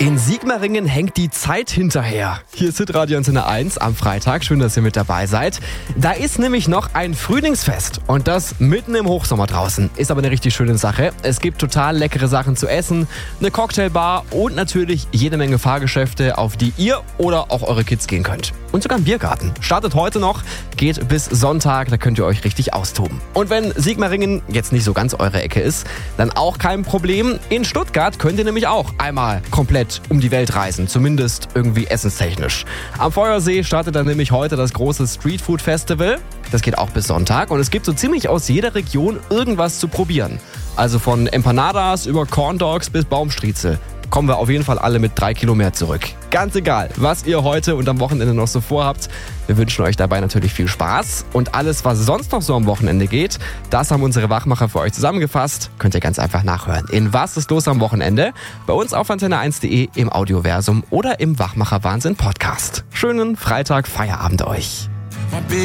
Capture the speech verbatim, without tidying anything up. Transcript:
In Sigmaringen hängt die Zeit hinterher. Hier ist Hitradio Antenne eins am Freitag. Schön, dass ihr mit dabei seid. Da ist nämlich noch ein Frühlingsfest und das mitten im Hochsommer draußen. Ist aber eine richtig schöne Sache. Es gibt total leckere Sachen zu essen, eine Cocktailbar und natürlich jede Menge Fahrgeschäfte, auf die ihr oder auch eure Kids gehen könnt. Und sogar ein Biergarten. Startet heute noch, geht bis Sonntag, da könnt ihr euch richtig austoben. Und wenn Sigmaringen jetzt nicht so ganz eure Ecke ist, dann auch kein Problem. In Stuttgart könnt ihr nämlich auch einmal komplett um die Welt reisen, zumindest irgendwie essenstechnisch. Am Feuersee startet dann nämlich heute das große Streetfood Festival. Das geht auch bis Sonntag und es gibt so ziemlich aus jeder Region irgendwas zu probieren. Also von Empanadas über Corn Dogs bis Baumstriezel. Kommen wir auf jeden Fall alle mit drei Kilo mehr zurück. Ganz egal, was ihr heute und am Wochenende noch so vorhabt. Wir wünschen euch dabei natürlich viel Spaß. Und alles, was sonst noch so am Wochenende geht, das haben unsere Wachmacher für euch zusammengefasst. Könnt ihr ganz einfach nachhören. In Was ist los am Wochenende? Bei uns auf antenne eins punkt de, im Audioversum oder im Wachmacher Wahnsinn Podcast. Schönen Freitag, Feierabend euch.